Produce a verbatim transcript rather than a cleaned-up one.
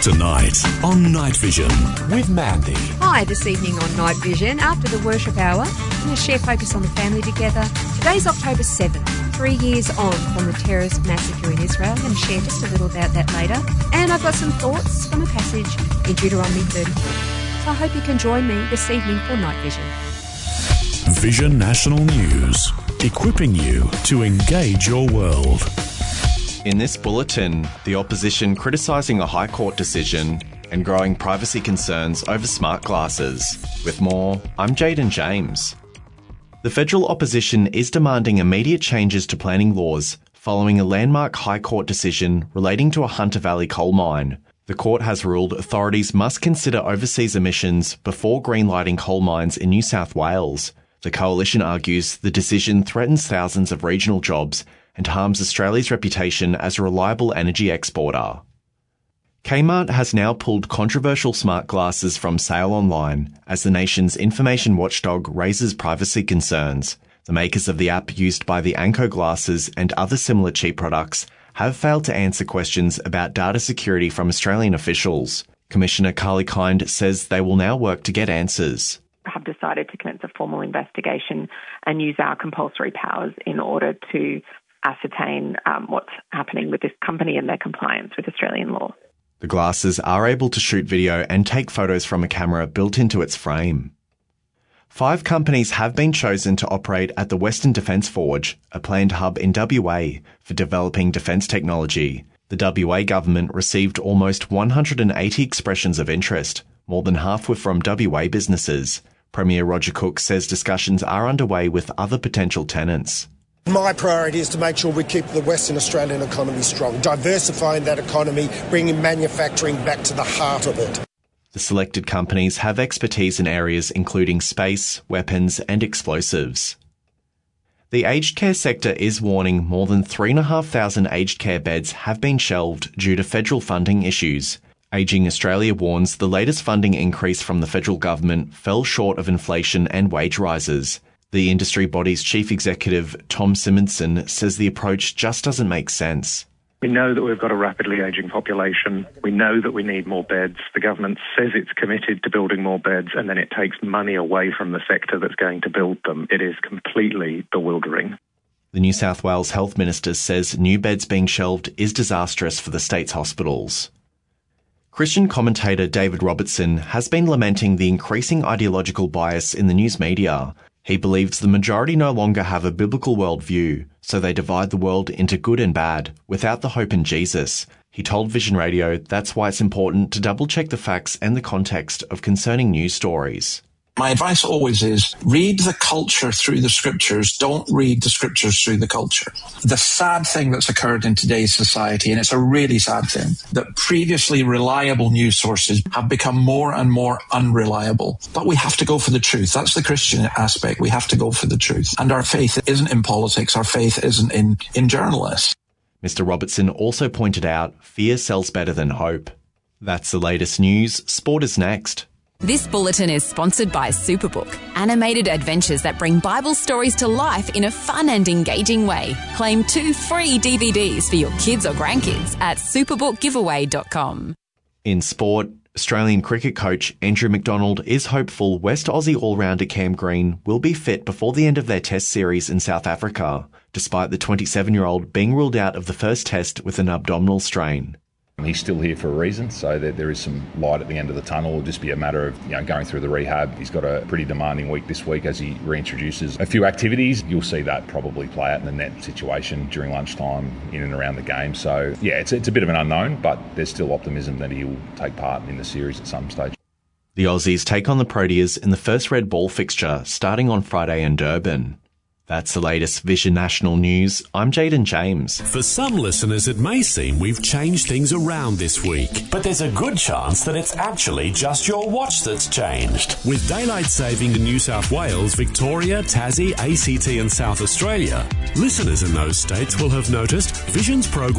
Tonight on Night Vision with Mandy. Hi, this evening on Night Vision, after the worship hour, we're going to share Focus on the Family together. Today's October seventh, three years on from the terrorist massacre in Israel. I'm going to share just a little about that later. And I've got some thoughts from a passage in Deuteronomy thirty-four. So I hope you can join me this evening for Night Vision. Vision National News, equipping you to engage your world. In this bulletin, the opposition criticising a High Court decision and growing privacy concerns over smart glasses. With more, I'm Jaden James. The federal opposition is demanding immediate changes to planning laws following a landmark High Court decision relating to a Hunter Valley coal mine. The court has ruled authorities must consider overseas emissions before greenlighting coal mines in New South Wales. The coalition argues the decision threatens thousands of regional jobs and harms Australia's reputation as a reliable energy exporter. Kmart has now pulled controversial smart glasses from sale online as the nation's information watchdog raises privacy concerns. The makers of the app used by the Anko glasses and other similar cheap products have failed to answer questions about data security from Australian officials. Commissioner Carly Kind says they will now work to get answers. Have decided to commence a formal investigation and use our compulsory powers in order to ascertain um, what's happening with this company and their compliance with Australian law. The glasses are able to shoot video and take photos from a camera built into its frame. Five companies have been chosen to operate at the Western Defence Forge, a planned hub in W A for developing defence technology. The W A government received almost one hundred eighty expressions of interest. More than half were from W A businesses. Premier Roger Cook says discussions are underway with other potential tenants. My priority is to make sure we keep the Western Australian economy strong, diversifying that economy, bringing manufacturing back to the heart of it. The selected companies have expertise in areas including space, weapons and explosives. The aged care sector is warning more than three thousand five hundred aged care beds have been shelved due to federal funding issues. Ageing Australia warns the latest funding increase from the federal government fell short of inflation and wage rises. The industry body's chief executive, Tom Simonson, says the approach just doesn't make sense. We know that we've got a rapidly ageing population. We know that we need more beds. The government says it's committed to building more beds, and then it takes money away from the sector that's going to build them. It is completely bewildering. The New South Wales Health Minister says new beds being shelved is disastrous for the state's hospitals. Christian commentator David Robertson has been lamenting the increasing ideological bias in the news media. He believes the majority no longer have a biblical worldview, so they divide the world into good and bad, without the hope in Jesus. He told Vision Radio that's why it's important to double-check the facts and the context of concerning news stories. My advice always is read the culture through the scriptures. Don't read the scriptures through the culture. The sad thing that's occurred in today's society, and it's a really sad thing, that previously reliable news sources have become more and more unreliable. But we have to go for the truth. That's the Christian aspect. We have to go for the truth. And our faith isn't in politics. Our faith isn't in, in journalists. Mister Robertson also pointed out fear sells better than hope. That's the latest news. Sport is next. This bulletin is sponsored by Superbook, animated adventures that bring Bible stories to life in a fun and engaging way. Claim two free D V Ds for your kids or grandkids at superbook giveaway dot com. In sport, Australian cricket coach Andrew McDonald is hopeful West Aussie all-rounder Cam Green will be fit before the end of their test series in South Africa, despite the twenty-seven-year-old being ruled out of the first test with an abdominal strain. He's still here for a reason, so that there is some light at the end of the tunnel. It'll just be a matter of, you know, going through the rehab. He's got a pretty demanding week this week as he reintroduces a few activities. You'll see that probably play out in the net situation during lunchtime in and around the game. So, yeah, it's, it's a bit of an unknown, but there's still optimism that he'll take part in the series at some stage. The Aussies take on the Proteas in the first red ball fixture starting on Friday in Durban. That's the latest Vision National News. I'm Jaden James. For some listeners, it may seem we've changed things around this week, but there's a good chance that it's actually just your watch that's changed. With daylight saving in New South Wales, Victoria, Tassie, A C T and South Australia, listeners in those states will have noticed Vision's program